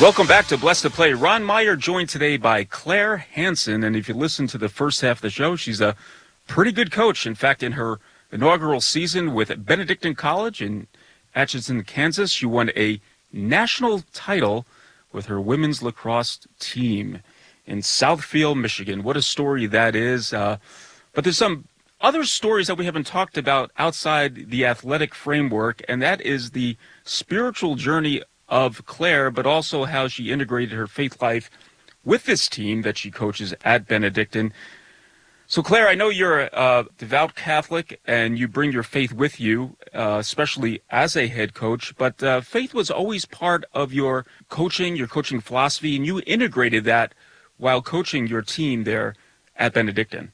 Welcome back to Blessed to Play. Ron Meyer joined today by Claire Hansen, and if you listen to the first half of the show, she's a pretty good coach. In fact, in her inaugural season with Benedictine College in Atchison, Kansas, she won a national title with her women's lacrosse team in Southfield, Michigan. What a story that is. But there's some other stories that we haven't talked about outside the athletic framework, and that is the spiritual journey of Claire, but also how she integrated her faith life with this team that she coaches at Benedictine. So, Claire, I know you're a devout Catholic and you bring your faith with you, especially as a head coach, but faith was always part of your coaching philosophy, and you integrated that while coaching your team there at Benedictine.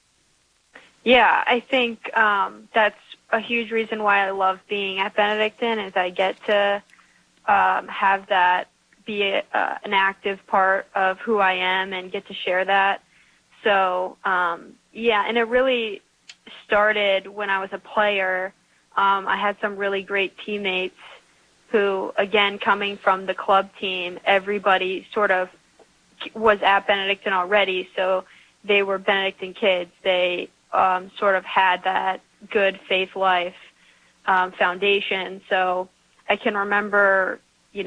Yeah, I think that's a huge reason why I love being at Benedictine is I get to have that be an active part of who I am and get to share that. So, yeah, and it really started when I was a player. I had some really great teammates who, again, coming from the club team, everybody sort of was at Benedictine already, so they were Benedictine kids. They sort of had that good faith life foundation. So I can remember,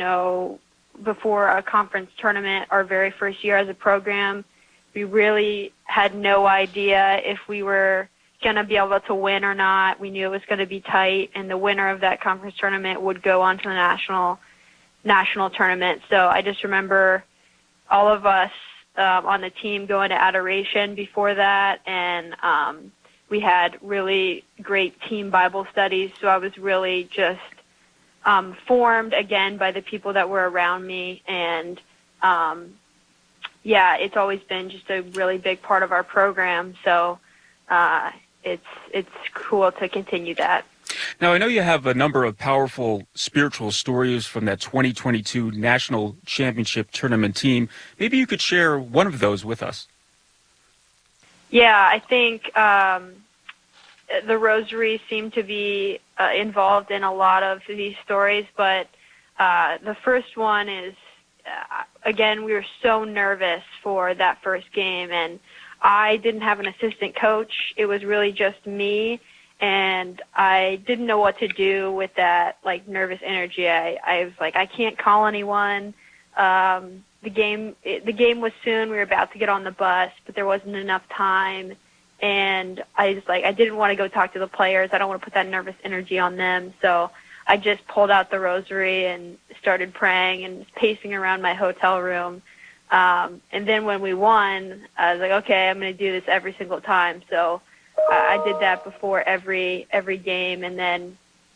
before a conference tournament, our very first year as a program, we really had no idea if we were going to be able to win or not. We knew it was going to be tight, and the winner of that conference tournament would go on to the national tournament. So I just remember all of us on the team going to adoration before that, and we had really great team Bible studies. So I was really just formed again by the people that were around me, and yeah, it's always been just a really big part of our program. So it's cool to continue that. Now, I know you have a number of powerful spiritual stories from that 2022 National Championship Tournament team. Maybe you could share one of those with us. Yeah, I think the Rosary seemed to be involved in a lot of these stories, but the first one is, again, we were so nervous for that first game, and I didn't have an assistant coach. It was really just me, and I didn't know what to do with that, nervous energy. I was like, I can't call anyone. The game was soon. We were about to get on the bus, but there wasn't enough time. And I didn't want to go talk to the players. I don't want to put that nervous energy on them. So I just pulled out the Rosary and started praying and pacing around my hotel room. And then when we won, I was like, okay, I'm going to do this every single time. So I did that before every game. And then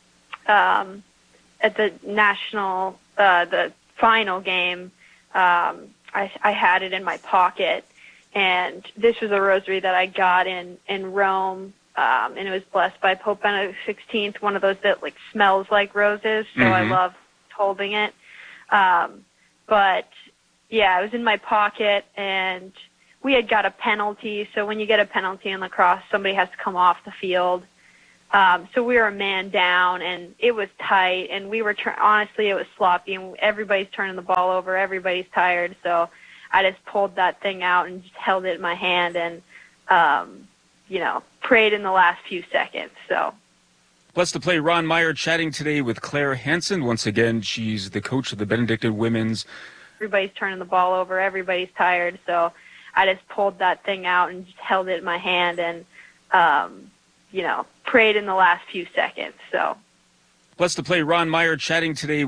at the the final game, I had it in my pocket. And this was a Rosary that I got in Rome, and it was blessed by Pope Benedict XVI, one of those that smells like roses. So I love holding it. But yeah, it was in my pocket, and we had got a penalty. So when you get a penalty in lacrosse, somebody has to come off the field. So we were a man down, and it was tight, and we were honestly, it was sloppy, and everybody's turning the ball over. Everybody's tired, so I just pulled that thing out and just held it in my hand and, prayed in the last few seconds. So, Blessed to Play. Ron Meyer chatting today with Claire Hansen. Once again, she's the coach of the Benedictine women's. Everybody's turning the ball over. Everybody's tired. So I just pulled that thing out and just held it in my hand and, prayed in the last few seconds. So, Blessed to Play. Ron Meyer chatting today